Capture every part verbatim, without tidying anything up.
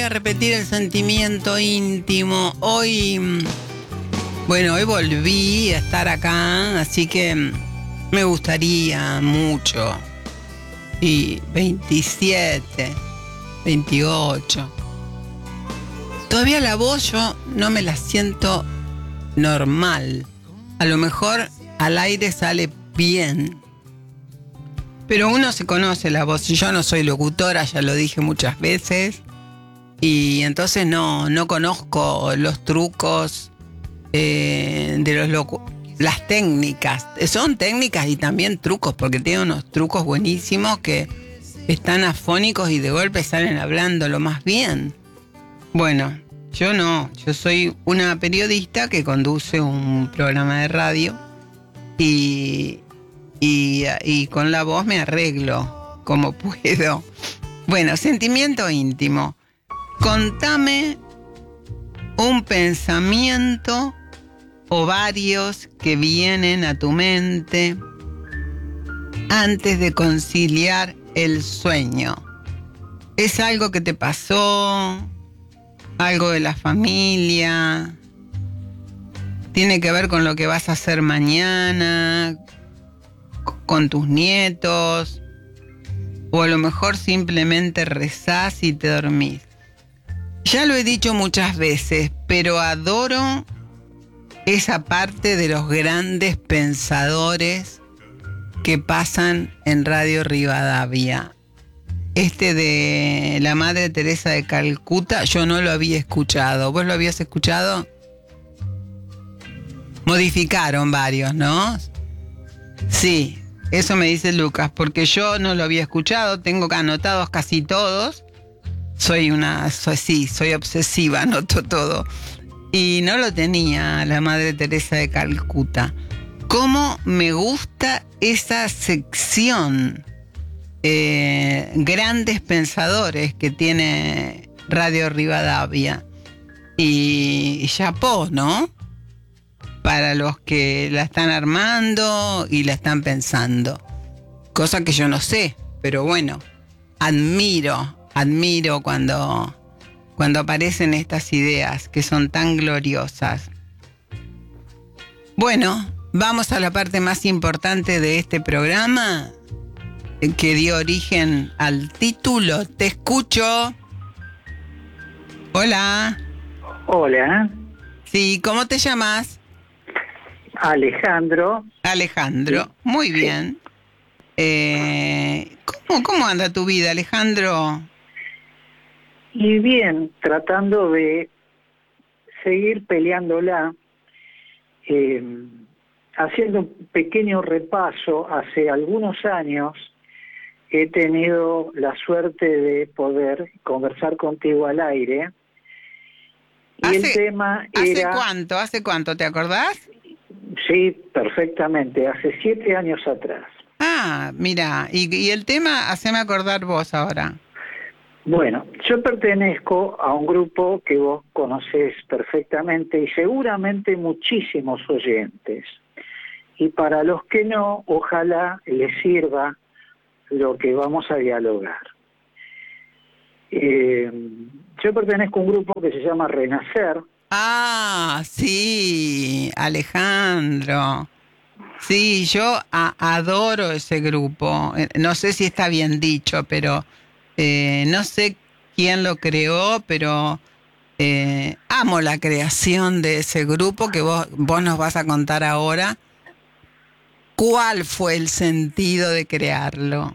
a repetir el sentimiento íntimo. Hoy, bueno, hoy volví a estar acá, así que me gustaría mucho. Y veintisiete, veintiocho. Todavía la voz yo no me la siento normal. A lo mejor al aire sale bien. Pero uno se conoce la voz. Yo no soy locutora, ya lo dije muchas veces. Y entonces no, no conozco los trucos eh, de los locu- las técnicas. Son técnicas y también trucos, porque tiene unos trucos buenísimos que están afónicos y de golpe salen hablando lo más bien. Bueno, yo no. Yo soy una periodista que conduce un programa de radio y... Y, y con la voz me arreglo como puedo. Bueno, sentimiento íntimo. Contame un pensamiento o varios que vienen a tu mente antes de conciliar el sueño. ¿Es algo que te pasó? ¿Algo de la familia? ¿Tiene que ver con lo que vas a hacer mañana? ¿Con tus nietos? O a lo mejor simplemente rezás y te dormís. Ya lo he dicho muchas veces, pero adoro esa parte de los grandes pensadores que pasan en Radio Rivadavia. Este de la Madre Teresa de Calcuta, yo no lo había escuchado. ¿Vos lo habías escuchado? Modificaron varios, ¿no? Sí. Eso me dice Lucas, porque yo no lo había escuchado, tengo anotados casi todos. Soy una, soy, sí, soy obsesiva, anoto todo. Y no lo tenía la Madre Teresa de Calcuta. ¿Cómo me gusta esa sección? Eh, grandes pensadores que tiene Radio Rivadavia. Y chapó, ¿no? Para los que la están armando y la están pensando. Cosa que yo no sé, pero bueno, admiro, admiro cuando, cuando aparecen estas ideas que son tan gloriosas. Bueno, vamos a la parte más importante de este programa, que dio origen al título. Te escucho. Hola. Hola. Sí, ¿cómo te llamas? Alejandro. Alejandro, Sí. muy bien. Eh, ¿cómo, ¿Cómo anda tu vida, Alejandro? Y bien, tratando de seguir peleándola, eh, haciendo un pequeño repaso. Hace algunos años he tenido la suerte de poder conversar contigo al aire. Y ¿Hace, el tema ¿hace era... cuánto? ¿Hace cuánto? ¿Te acordás? Sí, perfectamente, hace siete años atrás. Ah, mira, y, y el tema, haceme acordar vos ahora. Bueno, yo pertenezco a un grupo que vos conocés perfectamente y seguramente muchísimos oyentes. Y para los que no, ojalá les sirva lo que vamos a dialogar. Eh, yo pertenezco a un grupo que se llama Renacer. Ah, sí, Alejandro. Sí, yo a, adoro ese grupo. Eh, no sé si está bien dicho, pero eh, no sé quién lo creó, pero eh, amo la creación de ese grupo que vos, vos nos vas a contar ahora. ¿Cuál fue el sentido de crearlo?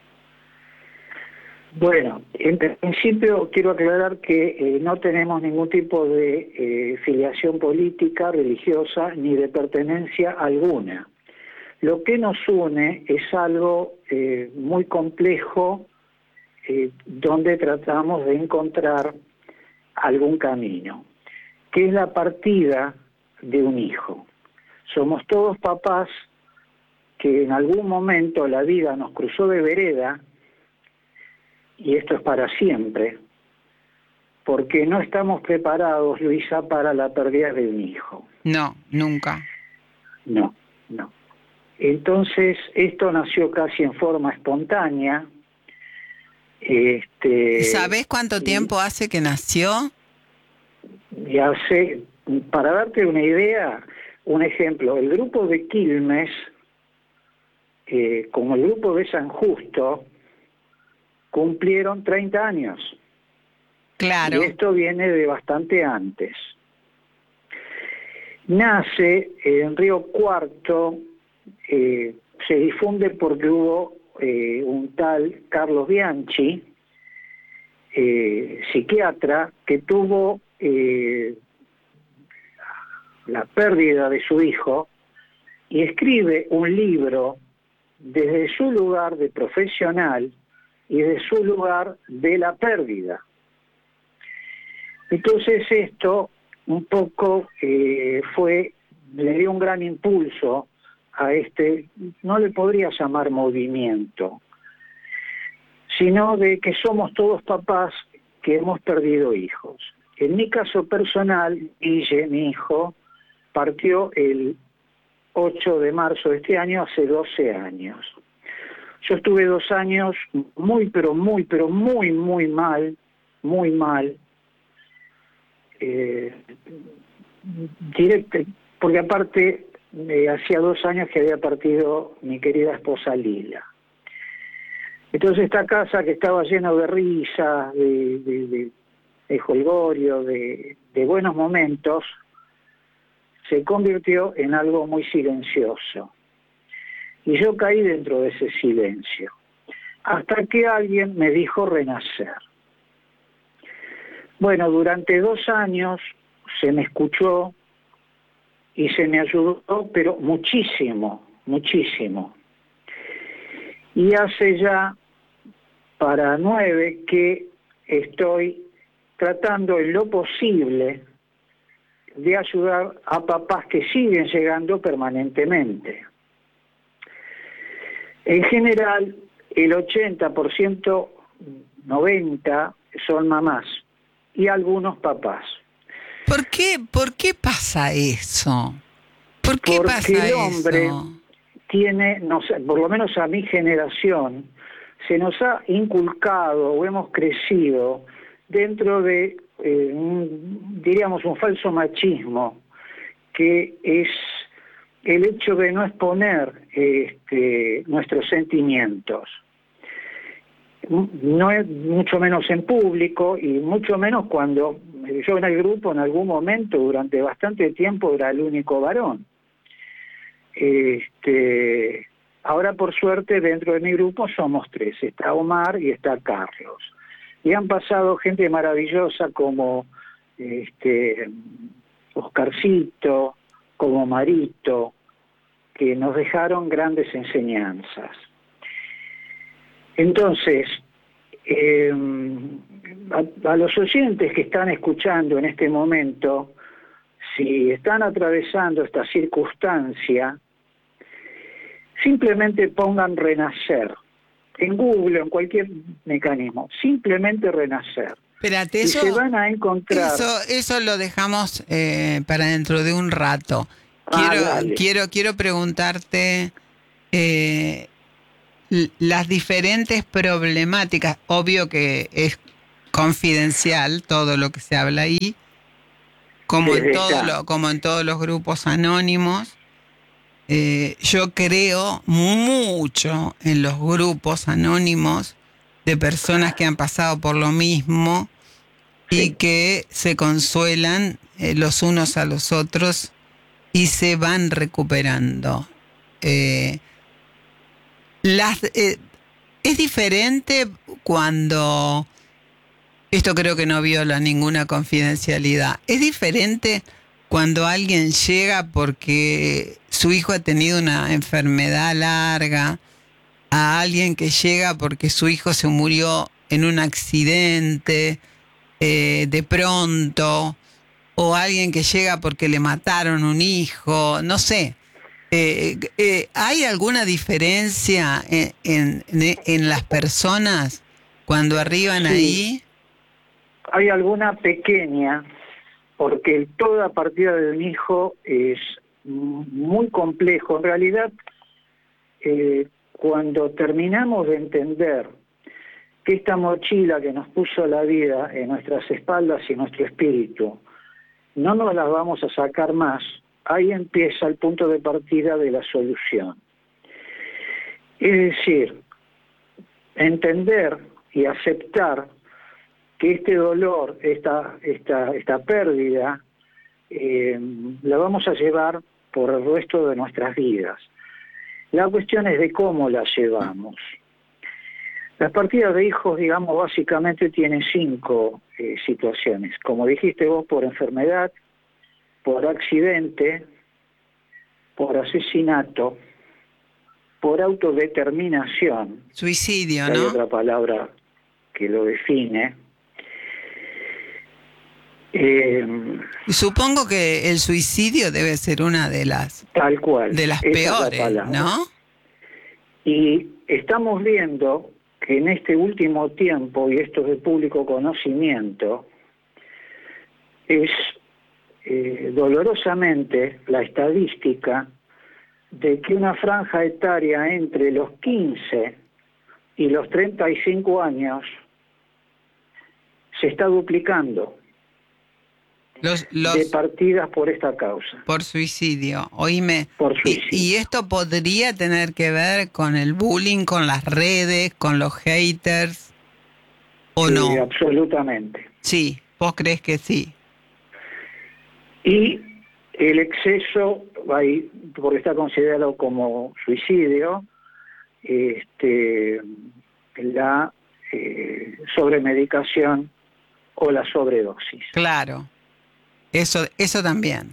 Bueno, en principio quiero aclarar que eh, no tenemos ningún tipo de eh, filiación política, religiosa, ni de pertenencia alguna. Lo que nos une es algo eh, muy complejo, eh, donde tratamos de encontrar algún camino, que es la partida de un hijo. Somos todos papás que en algún momento la vida nos cruzó de vereda, y esto es para siempre, porque no estamos preparados, Luisa, para la pérdida de un hijo. No, nunca. No, no. Entonces, esto nació casi en forma espontánea. Este, ¿Sabés cuánto tiempo hace que nació? Y hace, para darte una idea, un ejemplo, el grupo de Quilmes, eh, como el grupo de San Justo, cumplieron treinta años. Claro. Y esto viene de bastante antes. Nace en Río Cuarto, eh, se difunde porque hubo eh, un tal Carlos Bianchi, eh, psiquiatra, que tuvo eh, la pérdida de su hijo y escribe un libro desde su lugar de profesional y de su lugar de la pérdida. Entonces esto un poco eh, fue, le dio un gran impulso a este, no le podría llamar movimiento, sino de que somos todos papás que hemos perdido hijos. En mi caso personal, Guille, mi hijo, partió el ocho de marzo de este año, hace doce años. Yo estuve dos años muy, pero muy, pero muy, muy mal, muy mal, eh, directo, porque aparte eh, hacía dos años que había partido mi querida esposa Lila. Entonces esta casa que estaba llena de risas, de, de, de, de jolgorio, de, de buenos momentos, se convirtió en algo muy silencioso. Y yo caí dentro de ese silencio, hasta que alguien me dijo renacer. Bueno, durante dos años se me escuchó y se me ayudó, pero muchísimo, muchísimo. Y hace ya para nueve que estoy tratando en lo posible de ayudar a papás que siguen llegando permanentemente. En general, el ochenta por ciento, noventa por ciento son mamás y algunos papás. ¿Por qué, por qué pasa eso? ¿Por qué Porque pasa el hombre eso? tiene, no sé, por lo menos a mi generación, se nos ha inculcado o hemos crecido dentro de, eh, un, diríamos, un falso machismo, que es el hecho de no exponer este, nuestros sentimientos. No es mucho menos en público y mucho menos cuando yo en el grupo en algún momento durante bastante tiempo era el único varón. Este, ahora por suerte dentro de mi grupo somos tres, está Omar y está Carlos. Y han pasado gente maravillosa como este, Oscarcito, como Marito, que nos dejaron grandes enseñanzas. Entonces, eh, a, a los oyentes que están escuchando en este momento, si están atravesando esta circunstancia, simplemente pongan renacer. En Google, en cualquier mecanismo, simplemente renacer. Espérate, y eso, se van a encontrar... Eso, eso lo dejamos eh, para dentro de un rato. Ah, Quiero, dale. quiero, quiero preguntarte eh, las diferentes problemáticas. Obvio que es confidencial todo lo que se habla ahí, como en, todo lo, como en todos los grupos anónimos. Eh, yo creo mucho en los grupos anónimos de personas que han pasado por lo mismo y sí. que se consuelan eh, los unos a los otros y se van recuperando. Eh, las, eh, es diferente cuando, esto creo que no viola ninguna confidencialidad, es diferente cuando alguien llega porque su hijo ha tenido una enfermedad larga, a alguien que llega porque su hijo se murió en un accidente eh, de pronto, o alguien que llega porque le mataron un hijo, no sé. Eh, eh, ¿Hay alguna diferencia en, en, en las personas cuando arriban sí, ahí? Hay alguna pequeña, porque toda partida de un hijo es muy complejo. En realidad, eh, cuando terminamos de entender que esta mochila que nos puso la vida en nuestras espaldas y nuestro espíritu, no nos las vamos a sacar más, ahí empieza el punto de partida de la solución. Es decir, entender y aceptar que este dolor, esta, esta, esta pérdida, eh, la vamos a llevar por el resto de nuestras vidas. La cuestión es de cómo la llevamos. Las partidas de hijos, digamos, básicamente tienen cinco eh, situaciones. Como dijiste vos, por enfermedad, por accidente, por asesinato, por autodeterminación. Suicidio, Hay ¿no? otra palabra que lo define. Eh, Supongo que el suicidio debe ser una de las tal cual. de las Esa es la peores, palabra. ¿no? Y estamos viendo que en este último tiempo, y esto es de público conocimiento, es eh, dolorosamente la estadística de que una franja etaria entre los quince y los treinta y cinco años se está duplicando Los, los, de partidas por esta causa. Por suicidio, oíme. Por suicidio. Y, y esto podría tener que ver con el bullying, con las redes, con los haters, ¿o sí, no? Absolutamente. Sí, vos crees que sí. Y el exceso, ahí, porque está considerado como suicidio, este, la eh, sobremedicación o la sobredosis. Claro, eso, eso también.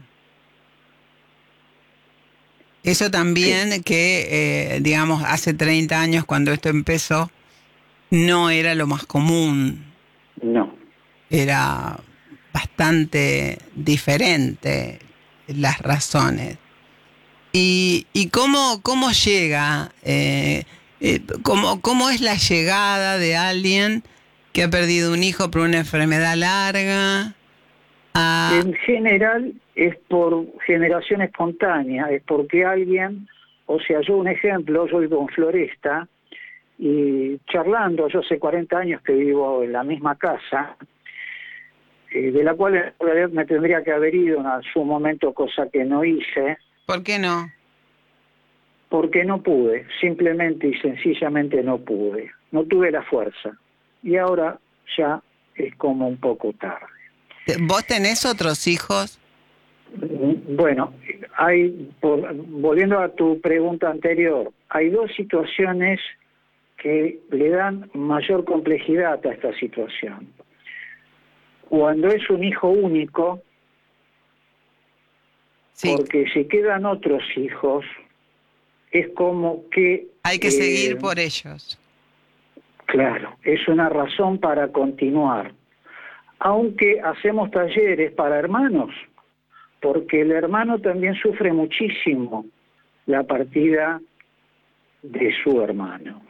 Eso también sí. que, eh, digamos, hace treinta años cuando esto empezó, no era lo más común. No. Era bastante diferente las razones. ¿Y, y cómo, cómo llega, eh, eh, cómo, cómo es la llegada de alguien que ha perdido un hijo por una enfermedad larga? A... En general es por generación espontánea, es porque alguien, o sea, yo un ejemplo, yo vivo en Floresta, y charlando, yo hace cuarenta años que vivo en la misma casa, eh, de la cual en realidad me tendría que haber ido en su momento, cosa que no hice. ¿Por qué no? Porque no pude, simplemente y sencillamente no pude, no tuve la fuerza. Y ahora ya es como un poco tarde. ¿Vos tenés otros hijos? Bueno, hay, por, volviendo a tu pregunta anterior, hay dos situaciones que le dan mayor complejidad a esta situación. Cuando es un hijo único, sí. Porque si quedan otros hijos, es como que... Hay que eh, seguir por ellos. Claro, es una razón para continuar. Aunque hacemos talleres para hermanos, porque el hermano también sufre muchísimo la partida de su hermano.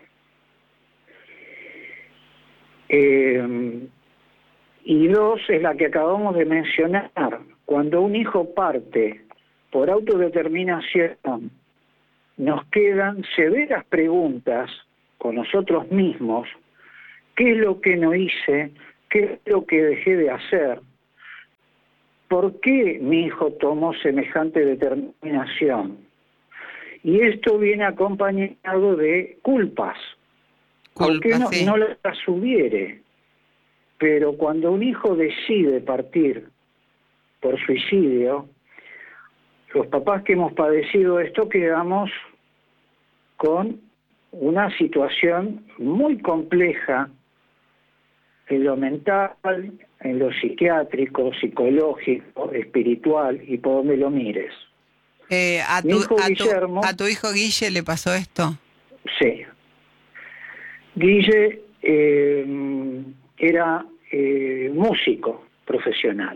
Eh, y dos es la que acabamos de mencionar. Cuando un hijo parte por autodeterminación, nos quedan severas preguntas con nosotros mismos. ¿Qué es lo que no hice? ¿Qué es lo que dejé de hacer? ¿Por qué mi hijo tomó semejante determinación? Y esto viene acompañado de culpas. Culpa, aunque no, sí. no las hubiere. Pero cuando un hijo decide partir por suicidio, los papás que hemos padecido esto quedamos con una situación muy compleja en lo mental, en lo psiquiátrico, psicológico, espiritual y por donde lo mires. Eh, a, tu, a, Guillermo, tu, ¿A tu hijo Guille le pasó esto? Sí. Guille eh, era eh, músico profesional.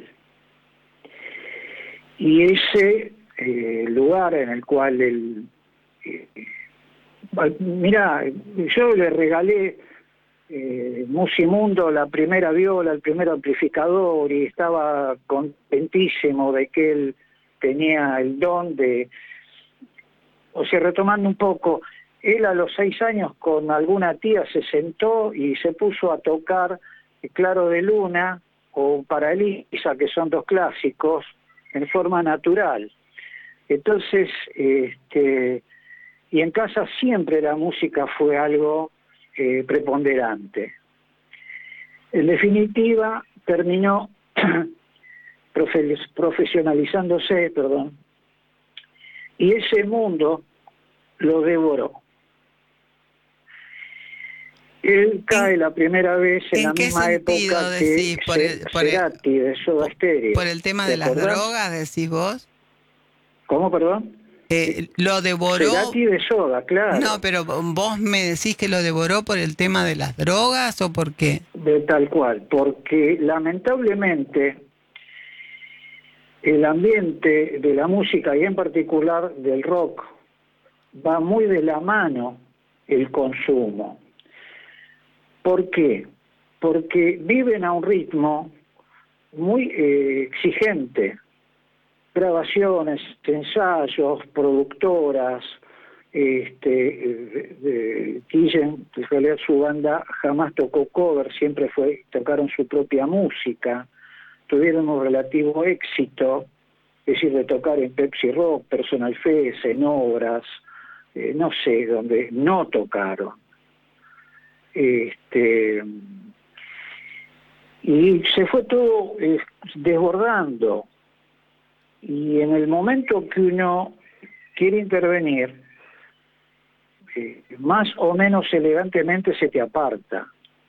Y ese eh, lugar en el cual él... Eh, mira, yo le regalé eh, Musimundo la primera viola, el primer amplificador, y estaba contentísimo de que él tenía el don de... O sea, retomando un poco, él a los seis años con alguna tía se sentó y se puso a tocar Claro de Luna o Paralisa, que son dos clásicos, en forma natural. Entonces, este, y en casa siempre la música fue algo eh, preponderante. En definitiva, terminó profe- profesionalizándose, perdón, y ese mundo lo devoró. Él cae la primera vez en, ¿En la qué misma sentido época decís? que ¿Por el, por el, Cerati de Soda Stereo. por el tema de las acordás? drogas, decís vos? ¿Cómo, perdón? Eh, ¿Lo devoró? Cerati de Soda, claro. No, pero vos me decís que lo devoró por el tema de las drogas o por qué. De tal cual, porque lamentablemente el ambiente de la música y en particular del rock va muy de la mano el consumo. ¿Por qué? Porque viven a un ritmo muy eh, exigente. Grabaciones, ensayos, productoras, este, eh, eh, Guillem, en realidad su banda jamás tocó cover, siempre fue tocaron su propia música, tuvieron un relativo éxito, es decir, de tocar en Pepsi Rock, Personal Fest, en obras, eh, no sé, donde no tocaron. Este, y se fue todo eh, desbordando. Y en el momento que uno quiere intervenir, eh, más o menos elegantemente se te aparta.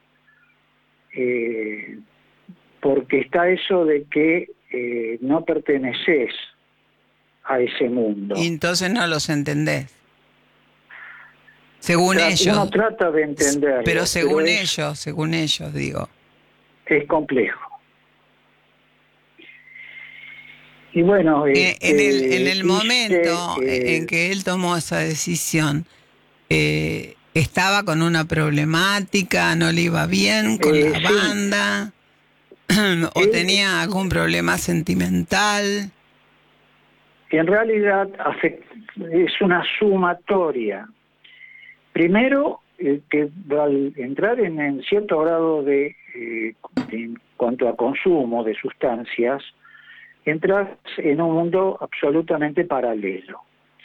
Eh, porque está eso de que eh, no perteneces a ese mundo. Y entonces no los entendés. Según Tra- ellos. Uno trata de entenderlo. Pero según pero es, ellos, según ellos, digo. es complejo. Y bueno, Eh, en el, en este, el dice, momento eh, en que él tomó esa decisión, eh, estaba con una problemática, no le iba bien con eh, la sí, banda, o él, tenía algún problema sentimental. en realidad afect- es una sumatoria. Primero, eh, que al entrar en, en cierto grado de, eh, en cuanto a consumo de sustancias, entras en un mundo absolutamente paralelo.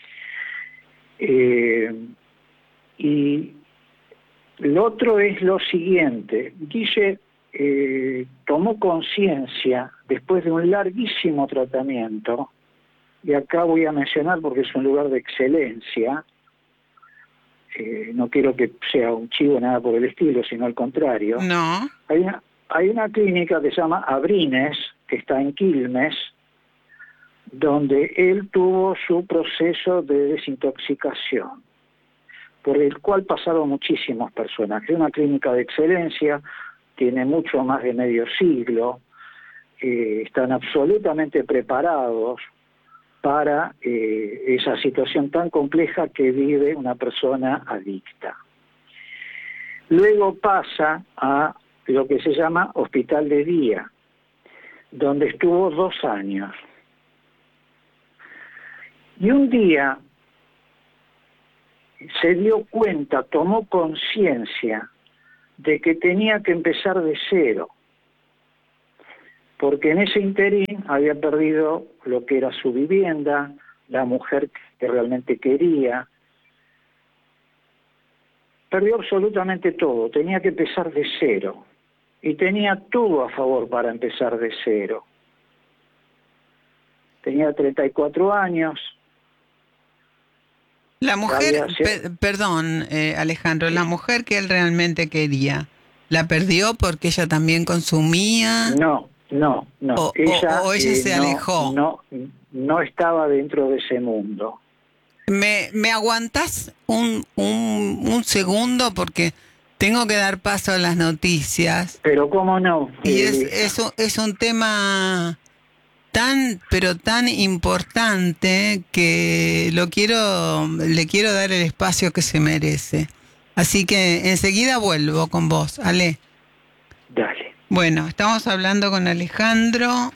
Eh, y lo otro es lo siguiente. Guille eh, tomó conciencia después de un larguísimo tratamiento, y acá voy a mencionar porque es un lugar de excelencia, eh, no quiero que sea un chivo nada por el estilo, sino al contrario. No. Hay una, hay una clínica que se llama Abrines, que está en Quilmes, donde él tuvo su proceso de desintoxicación, por el cual pasaron muchísimos personajes. Es una clínica de excelencia, tiene mucho más de medio siglo, eh, están absolutamente preparados para eh, esa situación tan compleja que vive una persona adicta. Luego pasa a lo que se llama hospital de día, donde estuvo dos años. Y un día se dio cuenta, tomó conciencia de que tenía que empezar de cero, porque en ese interín había perdido lo que era su vivienda, la mujer que realmente quería, perdió absolutamente todo, tenía que empezar de cero, y tenía todo a favor para empezar de cero. Tenía treinta y cuatro años. La mujer, Había- pe- perdón, eh, Alejandro, la mujer que él realmente quería, ¿la perdió porque ella también consumía? No, no, no. O, ella, o- o ella eh, se no, alejó. no, no estaba dentro de ese mundo. ¿Me, me aguantás un, un, un segundo? Porque tengo que dar paso a las noticias. Pero cómo no. Y eh, es, Luisa? es, un- es un tema tan, pero tan importante que lo quiero, le quiero dar el espacio que se merece. Así que enseguida vuelvo con vos, Ale. Dale. Bueno, estamos hablando con Alejandro,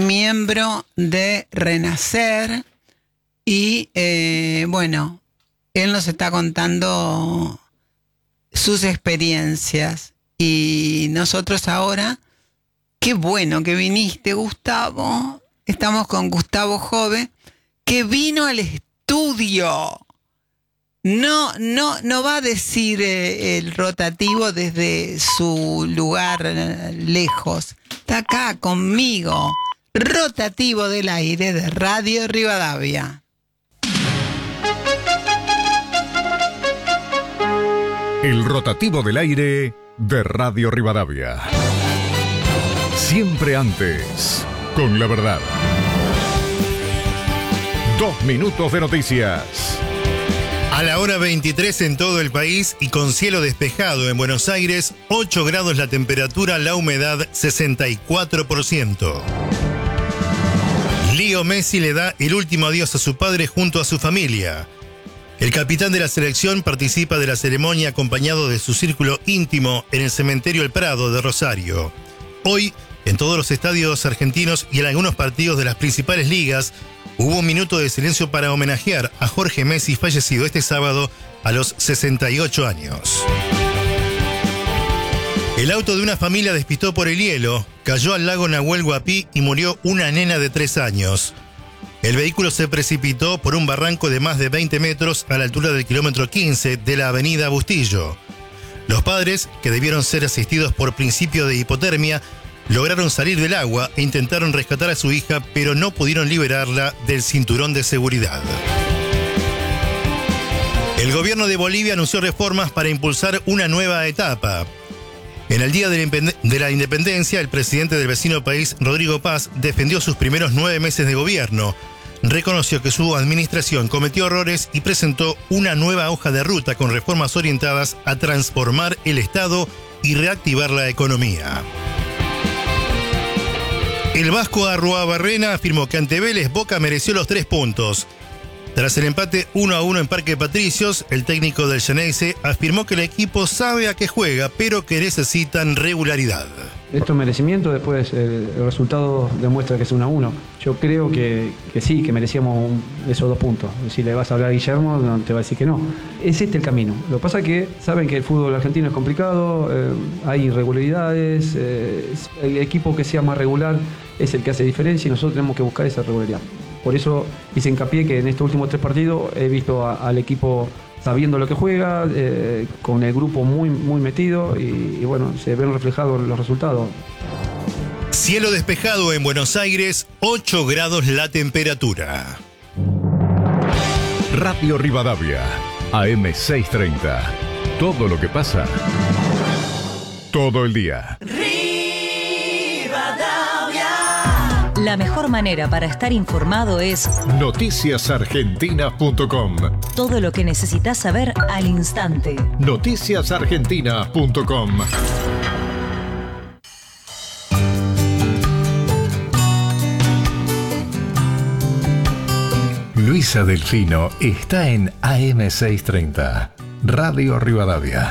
miembro de Renacer, y eh, bueno, él nos está contando sus experiencias. Y nosotros ahora, qué bueno que viniste, Gustavo. Estamos con Gustavo Jove, que vino al estudio. No, no, no va a decir eh, el rotativo desde su lugar eh, lejos. Está acá conmigo. Rotativo del aire de Radio Rivadavia. El rotativo del aire de Radio Rivadavia. Siempre antes, con la verdad. Dos minutos de noticias. A la hora veintitrés en todo el país y con cielo despejado en Buenos Aires, ocho grados la temperatura, la humedad sesenta y cuatro por ciento. Leo Messi le da el último adiós a su padre junto a su familia. El capitán de la selección participa de la ceremonia acompañado de su círculo íntimo en el cementerio El Prado de Rosario. Hoy, en todos los estadios argentinos y en algunos partidos de las principales ligas, hubo un minuto de silencio para homenajear a Jorge Messi, fallecido este sábado a los sesenta y ocho años. El auto de una familia despistó por el hielo, cayó al lago Nahuel Huapi y murió una nena de tres años. El vehículo se precipitó por un barranco de más de veinte metros a la altura del kilómetro quince de la avenida Bustillo. Los padres, que debieron ser asistidos por principio de hipotermia, lograron salir del agua e intentaron rescatar a su hija, pero no pudieron liberarla del cinturón de seguridad. El gobierno de Bolivia anunció reformas para impulsar una nueva etapa. En el Día de la Independencia, el presidente del vecino país, Rodrigo Paz, defendió sus primeros nueve meses de gobierno, reconoció que su administración cometió errores y presentó una nueva hoja de ruta con reformas orientadas a transformar el Estado y reactivar la economía. El vasco Arruabarrena afirmó que ante Vélez Boca mereció los tres puntos. Tras el empate uno a uno en Parque Patricios, el técnico del Xeneize afirmó que el equipo sabe a qué juega, pero que necesitan regularidad. Esto es merecimiento, después el, el resultado demuestra que es uno a uno. Yo creo que, que sí, que merecíamos un, esos dos puntos. Si le vas a hablar a Guillermo, no te va a decir que no. Es este el camino. Lo que pasa es que saben que el fútbol argentino es complicado, eh, hay irregularidades, eh, el equipo que sea más regular es el que hace diferencia y nosotros tenemos que buscar esa regularidad. Por eso hice hincapié que en estos últimos tres partidos he visto a, al equipo sabiendo lo que juega, eh, con el grupo muy, muy metido y, y bueno, se ven reflejados los resultados. Cielo despejado en Buenos Aires, ocho grados la temperatura. Radio Rivadavia, A M seiscientos treinta. Todo lo que pasa, todo el día. La mejor manera para estar informado es noticias argentinas punto com. Todo lo que necesitas saber al instante. noticias argentinas punto com. Luisa Delfino está en A M seiscientos treinta, Radio Rivadavia.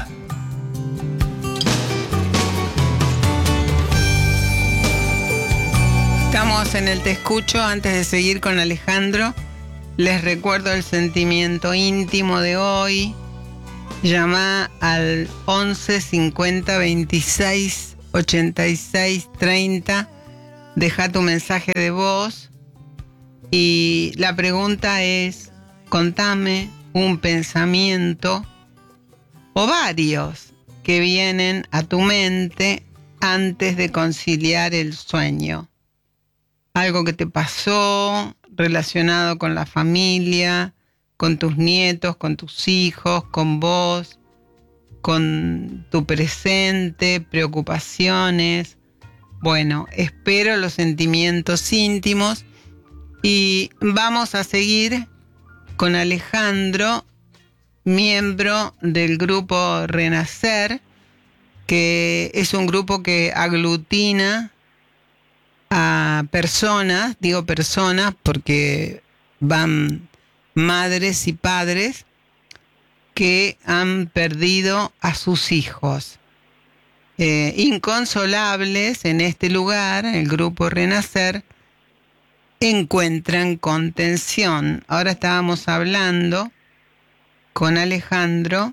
Estamos en el Te Escucho. Antes de seguir con Alejandro, les recuerdo el sentimiento íntimo de hoy. Llama al once cincuenta veintiséis ochenta y seis treinta. Deja tu mensaje de voz. Y la pregunta es: contame un pensamiento o varios que vienen a tu mente antes de conciliar el sueño. Algo que te pasó relacionado con la familia, con tus nietos, con tus hijos, con vos, con tu presente, preocupaciones. Bueno, espero los sentimientos íntimos y vamos a seguir con Alejandro, miembro del grupo Renacer, que es un grupo que aglutina a personas, digo personas porque van madres y padres que han perdido a sus hijos. Eh, inconsolables en este lugar, el grupo Renacer, encuentran contención. Ahora estábamos hablando con Alejandro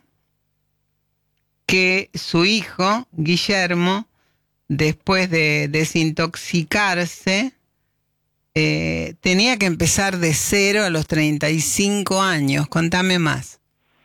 que su hijo, Guillermo, después de desintoxicarse, eh, tenía que empezar de cero a los treinta y cinco años. Contame más.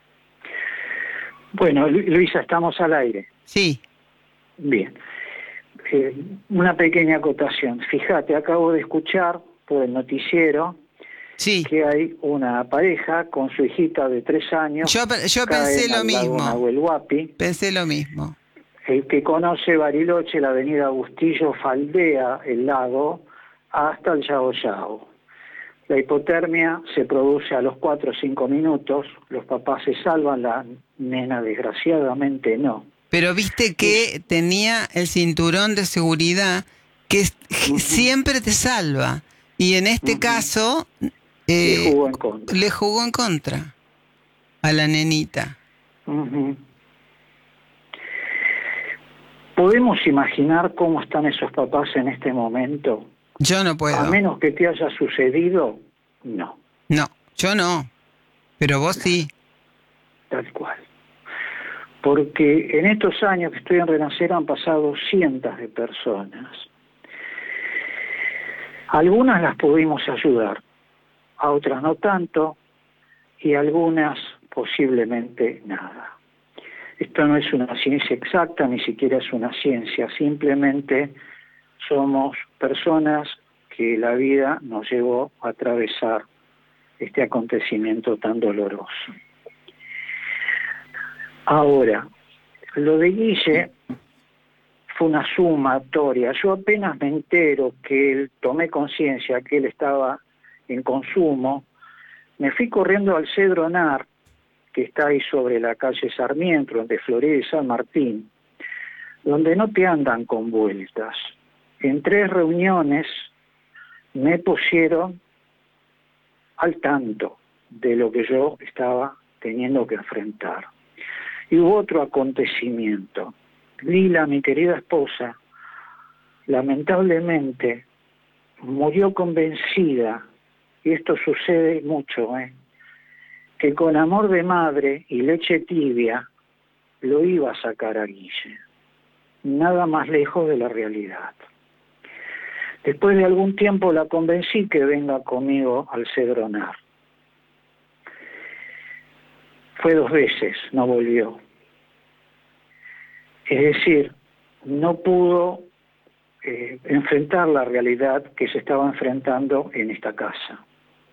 Bueno, Lu- Luisa, estamos al aire. Sí. Bien. Eh, una pequeña acotación. Fíjate, acabo de escuchar por el noticiero Sí. que hay una pareja con su hijita de tres años. Yo, pe- yo caen pensé lo al lago mismo. Nahuel Huapi. Pensé lo mismo. El que conoce Bariloche, la avenida Bustillo, faldea el lago hasta el Yao Yao. La hipotermia se produce a los cuatro o cinco minutos, los papás se salvan, la nena desgraciadamente no. Pero viste que tenía el cinturón de seguridad que es- Ujú. siempre te salva. Y en este Ujú. caso Le eh, jugó en contra. le jugó en contra a la nenita. Ujú. ¿Podemos imaginar cómo están esos papás en este momento? Yo no A puedo. menos que te haya sucedido, no, No, yo no. Pero vos sí. tal cual. Porque en estos años que estoy en Renacer han pasado cientos de personas. Algunas las pudimos ayudar, a otras no tanto, y algunas posiblemente nada. Esto no es una ciencia exacta, ni siquiera es una ciencia, simplemente somos personas que la vida nos llevó a atravesar este acontecimiento tan doloroso. Ahora, lo de Guille fue una sumatoria. Yo apenas me entero que él, tomé conciencia que él estaba en consumo, me fui corriendo al Cedronar, que está ahí sobre la calle Sarmiento, entre Florida y San Martín, donde no te andan con vueltas. En tres reuniones me pusieron al tanto de lo que yo estaba teniendo que enfrentar. Y hubo otro acontecimiento. Lila, mi querida esposa, lamentablemente murió convencida, y esto sucede mucho, ¿eh? que con amor de madre y leche tibia lo iba a sacar a Guille. Nada más lejos de la realidad. Después de algún tiempo la convencí que venga conmigo al Cedronar. Fue dos veces, no volvió. Es decir, no pudo eh, enfrentar la realidad que se estaba enfrentando en esta casa.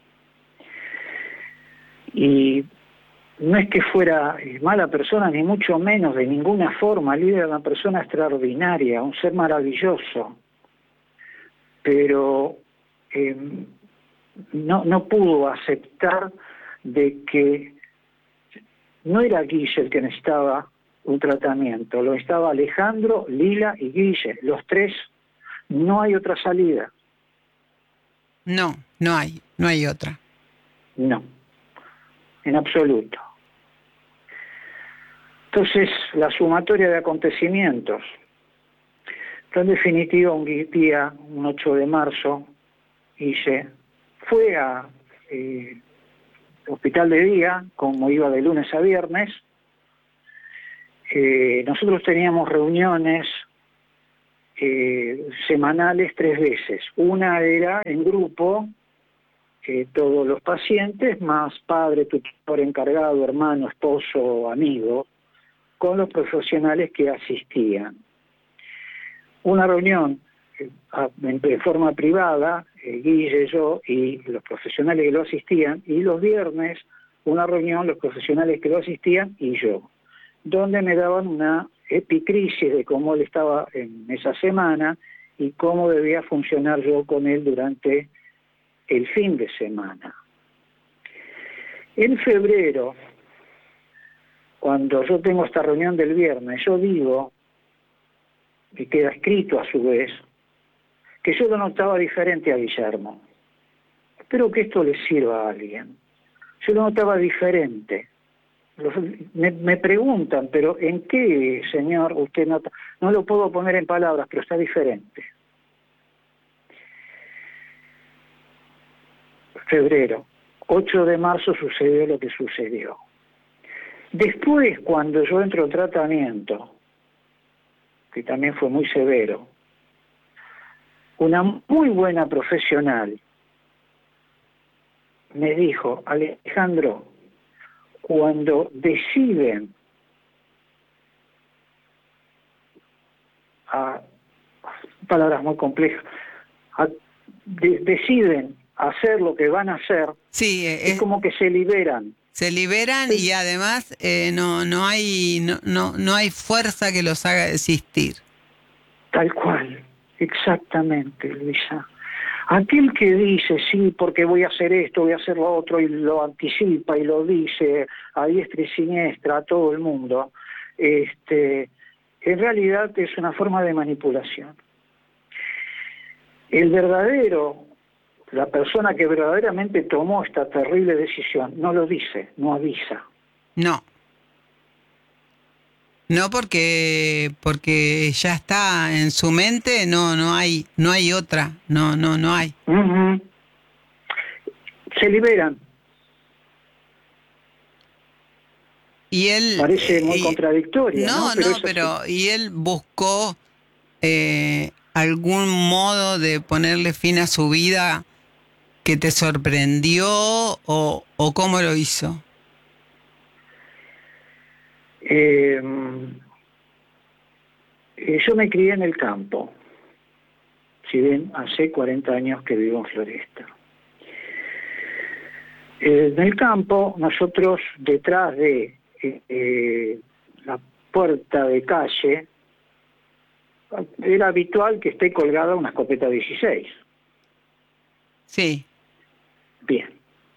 Y no es que fuera mala persona, ni mucho menos, de ninguna forma. Lila era una persona extraordinaria, un ser maravilloso. Pero eh, no, no pudo aceptar de que no era Guille el que necesitaba un tratamiento, lo estaba Alejandro, Lila y Guille, los tres. No hay otra salida. No, no hay, no hay otra. No, en absoluto. Entonces, la sumatoria de acontecimientos. En definitiva, un día, un ocho de marzo, Guille fue a eh, hospital de día, como iba de lunes a viernes. Eh, nosotros teníamos reuniones eh, semanales tres veces. Una era en grupo, eh, todos los pacientes, más padre, tutor encargado, hermano, esposo, amigo, con los profesionales que asistían. Una reunión eh, en, en forma privada, eh, Guille, yo y los profesionales que lo asistían, y los viernes una reunión, los profesionales que lo asistían y yo, donde me daban una epicrisis de cómo él estaba en esa semana y cómo debía funcionar yo con él durante el fin de semana. En febrero, cuando yo tengo esta reunión del viernes, yo digo, y queda escrito a su vez, que yo lo notaba diferente a Guillermo. Espero que esto le sirva a alguien. Yo lo notaba diferente. Los, me, me preguntan, pero ¿en qué, señor, usted nota? No lo puedo poner en palabras, pero está diferente. Febrero, ocho de marzo sucedió lo que sucedió. Después, cuando yo entro en tratamiento, que también fue muy severo, una muy buena profesional me dijo: Alejandro, cuando deciden a palabras muy complejas, a, de, deciden hacer lo que van a hacer, sí, es, es como que se liberan. Se liberan y además eh, no no hay no, no no hay fuerza que los haga desistir. Tal cual, exactamente, Luisa. Aquel que dice, sí, porque voy a hacer esto, voy a hacer lo otro, y lo anticipa y lo dice a diestra y siniestra a todo el mundo, este, en realidad es una forma de manipulación. El verdadero, la persona que verdaderamente tomó esta terrible decisión, no lo dice, no avisa. No. No, porque porque ya está en su mente, no no hay no hay otra, no no no hay. Uh-huh. Se liberan. Y él parece muy y, contradictorio, no, ¿no? Pero, no, pero y él buscó eh, algún modo de ponerle fin a su vida que te sorprendió o o cómo lo hizo. Eh, eh, yo me crié en el campo, si bien hace cuarenta años que vivo en Floresta. Eh, en el campo, nosotros detrás de eh, eh, la puerta de calle, era habitual que esté colgada una escopeta dieciséis. Sí. Bien.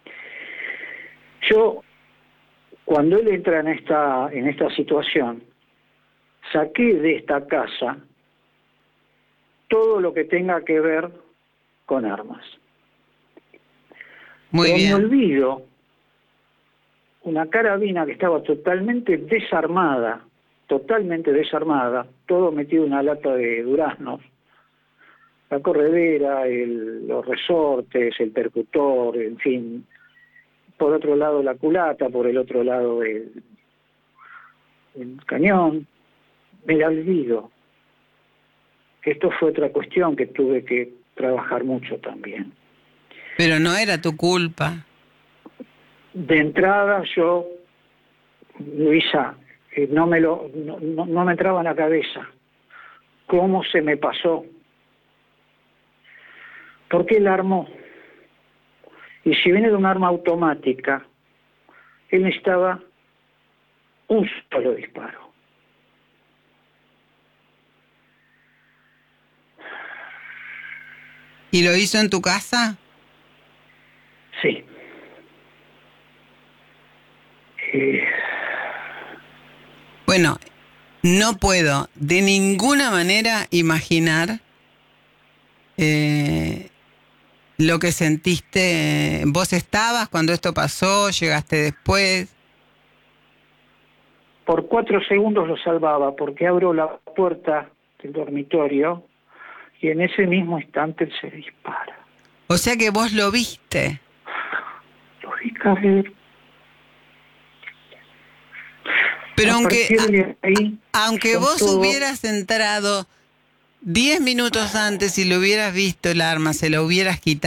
Yo, cuando él entra en esta, en esta situación, saqué de esta casa todo lo que tenga que ver con armas. Muy Pero bien. me olvido una carabina que estaba totalmente desarmada, totalmente desarmada, todo metido en una lata de duraznos, la corredera, el, los resortes, el percutor, en fin, por otro lado la culata, por el otro lado el, el cañón. Me la olvido. Esto fue otra cuestión que tuve que trabajar mucho también. Pero no era tu culpa. De entrada yo, Luisa, eh, no me lo, no, no, no me entraba en la cabeza cómo se me pasó. ¿Por qué él armó? Y si viene de un arma automática, él necesitaba un solo disparo. ¿Y lo hizo en tu casa? Sí. Eh... Bueno, no puedo de ninguna manera imaginar eh, lo que sentiste. ¿Vos estabas cuando esto pasó? ¿Llegaste después? Por cuatro segundos lo salvaba, porque abro la puerta del dormitorio y en ese mismo instante él se dispara. O sea que vos lo viste. Lo vi caer. Pero a aunque, de ahí, a, aunque vos todo... hubieras entrado diez minutos antes y lo hubieras visto el arma, se lo hubieras quitado.